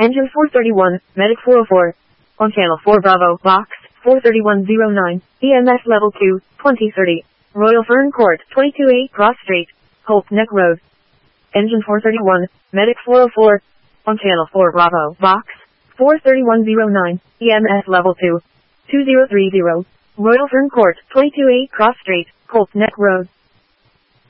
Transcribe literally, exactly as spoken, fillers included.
Engine four thirty-one, Medic four oh four. On Channel four Bravo, Box four thirty-one oh nine, E M S Level two, twenty thirty. Royal Fern Court, twenty-two A Cross Street, Hope Neck Road. Engine four thirty-one, Medic four oh four. On Channel four Bravo, Box four thirty-one oh nine, E M S Level two, two thousand thirty. Royal Fern Court, twenty-two A Cross Street, Hope Neck Road.